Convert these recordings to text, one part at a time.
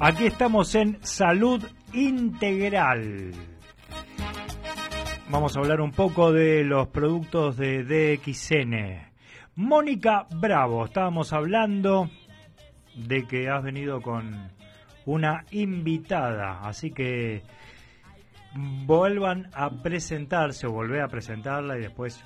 Aquí estamos en Salud Integral. Vamos a hablar un poco de los productos de DXN. Mónica Bravo, estábamos hablando de que has venido con una invitada, así que vuelvan a presentarse o volver a presentarla y después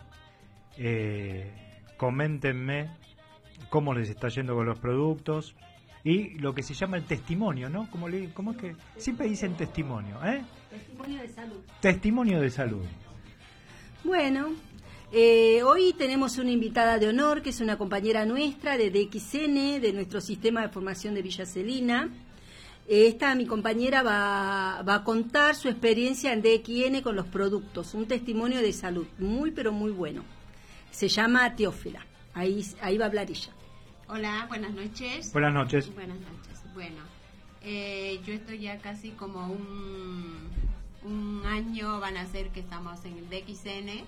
coméntenme cómo les está yendo con los productos. Y lo que se llama el testimonio, ¿no? ¿Cómo es que siempre dicen testimonio, Testimonio de salud. Testimonio de salud. Bueno, hoy tenemos una invitada de honor, que es una compañera nuestra de DXN, de nuestro sistema de formación de Villa Celina. Mi compañera va a contar su experiencia en DXN con los productos, un testimonio de salud, muy pero muy bueno. Se llama Teófila, ahí va a hablar ella. Hola, buenas noches. Buenas noches. Buenas noches. Bueno, yo estoy ya casi como un año, van a ser que estamos en el DXN.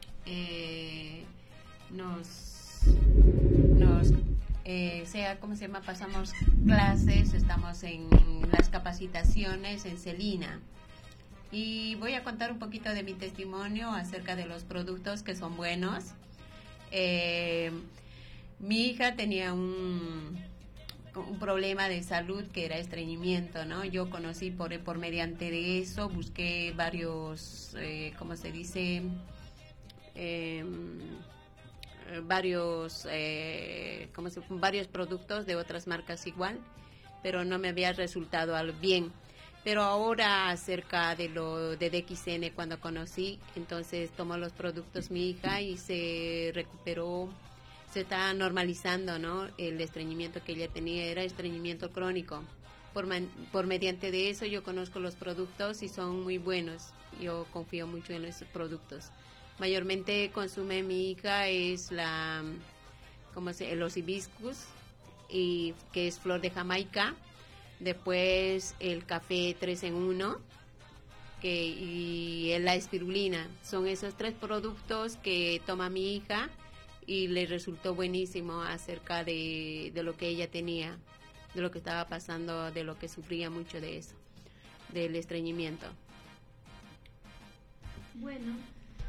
Pasamos clases, estamos en las capacitaciones en Celina. Y voy a contar un poquito de mi testimonio acerca de los productos que son buenos. Mi hija tenía un problema de salud que era estreñimiento, ¿no? Yo conocí por mediante de eso, busqué varios, varios productos de otras marcas igual, pero no me había resultado al bien. Pero ahora acerca de lo de DXN, cuando conocí, entonces tomó los productos mi hija y se recuperó. Se está normalizando, ¿no? El estreñimiento que ella tenía era estreñimiento crónico. Por mediante de eso yo conozco los productos y son muy buenos. Yo confío mucho en esos productos. Mayormente consume mi hija es los hibiscus, y que es flor de Jamaica. Después el café 3 en 1 y la espirulina. Son esos 3 productos que toma mi hija y le resultó buenísimo acerca de lo que ella tenía, de lo que estaba pasando, de lo que sufría mucho de eso, del estreñimiento. Bueno,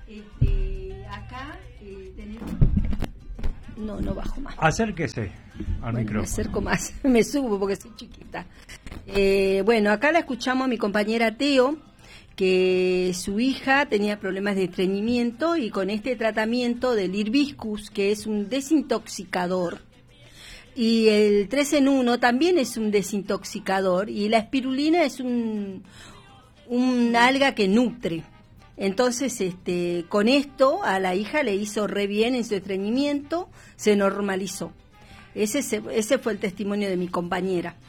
acá tenemos... No bajo más. Acérquese al micrófono. Me acerco más, me subo porque soy chiquita. Acá la escuchamos a mi compañera Teo, que su hija tenía problemas de estreñimiento y con este tratamiento del hibiscus, que es un desintoxicador, y el 3 en 1 también es un desintoxicador, y la espirulina es un alga que nutre. Entonces, con esto a la hija le hizo re bien en su estreñimiento, se normalizó. Ese fue el testimonio de mi compañera.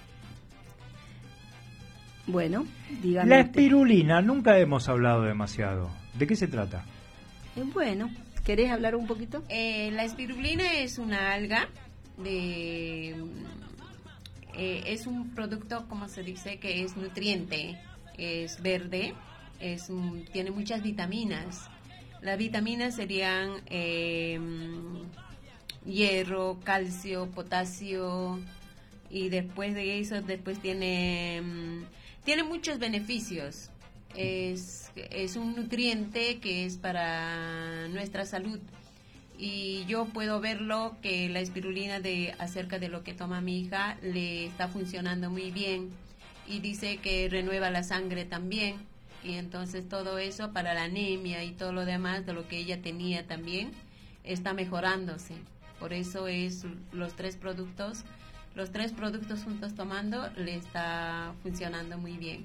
Bueno, dígame. La espirulina, nunca hemos hablado demasiado. ¿De qué se trata? Bueno, ¿querés hablar un poquito? La espirulina es una alga es un producto, como se dice, que es nutriente, es verde, tiene muchas vitaminas. Las vitaminas serían hierro, calcio, potasio, y después de eso, tiene muchos beneficios. Es un nutriente que es para nuestra salud. Y yo puedo verlo que la espirulina acerca de lo que toma mi hija le está funcionando muy bien. Y dice que renueva la sangre también. Y entonces todo eso para la anemia y todo lo demás de lo que ella tenía también está mejorándose. Por eso los tres productos juntos tomando le está funcionando muy bien.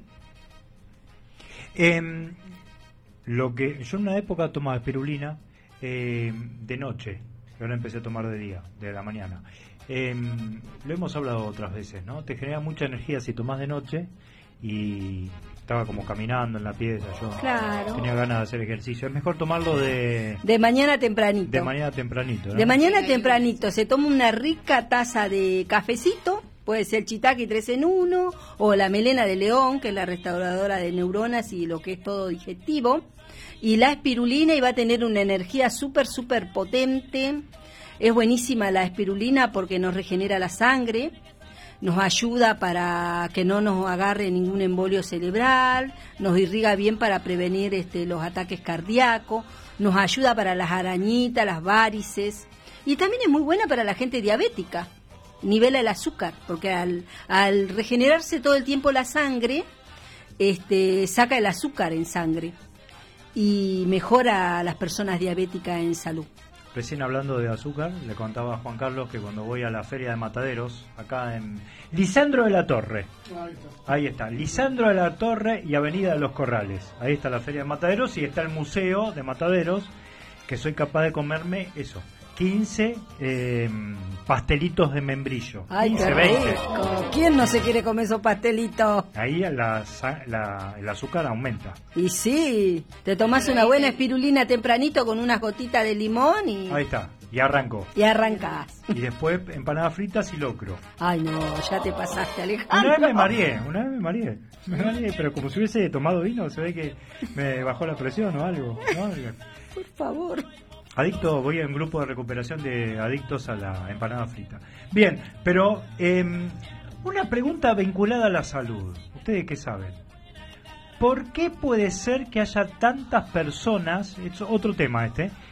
Lo que yo en una época tomaba espirulina de noche, y ahora empecé a tomar de día, de la mañana. Lo hemos hablado otras veces, ¿no? Te genera mucha energía si tomas de noche, y estaba como caminando en la pieza, yo tenía ganas de hacer ejercicio. Es mejor tomarlo de mañana tempranito. De mañana tempranito, ¿no? De mañana tempranito, se toma una rica taza de cafecito, puede ser Chitaki 3 en 1, o la melena de león, que es la restauradora de neuronas y lo que es todo digestivo, y la espirulina, y va a tener una energía súper potente. Es buenísima la espirulina porque nos regenera la sangre, nos ayuda para que no nos agarre ningún embolio cerebral, nos irriga bien para prevenir los ataques cardíacos, nos ayuda para las arañitas, las varices, y también es muy buena para la gente diabética, nivela el azúcar, porque al regenerarse todo el tiempo la sangre, saca el azúcar en sangre y mejora a las personas diabéticas en salud. Recién hablando de azúcar, le contaba a Juan Carlos que cuando voy a la Feria de Mataderos, acá en Lisandro de la Torre, ahí está, Lisandro de la Torre y Avenida de los Corrales, ahí está la Feria de Mataderos y está el Museo de Mataderos, que soy capaz de comerme eso, 15 pastelitos de membrillo. ¡Ay, 15, qué 20. rico! ¿Quién no se quiere comer esos pastelitos? Ahí el azúcar aumenta. Y sí, te tomás una buena espirulina tempranito con unas gotitas de limón y... Ahí está, y arranco. Y arrancás. Y después empanadas fritas y locro. Ay, no, ya te pasaste, Alejandro. Una vez me mareé, pero como si hubiese tomado vino, se ve que me bajó la presión o algo, ¿no? Por favor. Adicto, voy en grupo de recuperación de adictos a la empanada frita. Bien, pero una pregunta vinculada a la salud. ¿Ustedes qué saben? ¿Por qué puede ser que haya tantas personas, es otro tema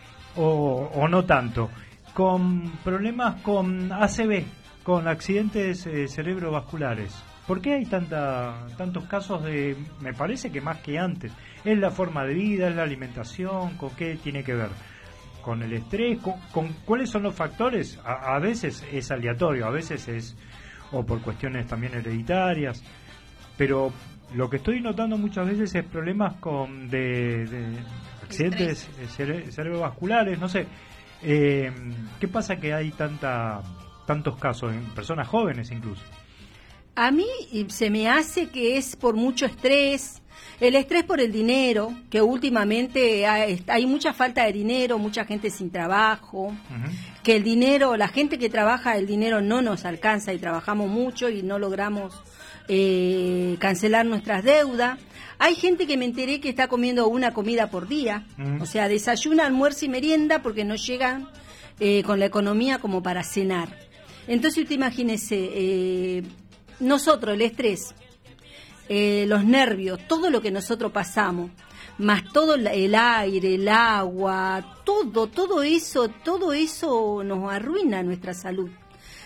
o no tanto, con problemas con ACV, con accidentes cerebrovasculares? ¿Por qué hay tantos casos de, me parece que más que antes? ¿Es la forma de vida, es la alimentación? ¿Con qué tiene que ver? ¿Con el estrés? ¿Con cuáles son los factores? A veces es aleatorio, a veces es o por cuestiones también hereditarias, pero lo que estoy notando muchas veces es problemas de accidentes cerebrovasculares, no sé. ¿Qué pasa que hay tantos casos en personas jóvenes incluso? A mí se me hace que es por mucho estrés. El estrés por el dinero, que últimamente hay mucha falta de dinero, mucha gente sin trabajo, que el dinero, la gente que trabaja, el dinero no nos alcanza y trabajamos mucho y no logramos cancelar nuestras deudas. Hay gente que me enteré que está comiendo una comida por día, o sea, desayuna, almuerzo y merienda porque no llegan con la economía como para cenar. Entonces usted imagínese, nosotros el estrés, los nervios, todo lo que nosotros pasamos, más todo el aire, el agua, todo eso nos arruina nuestra salud.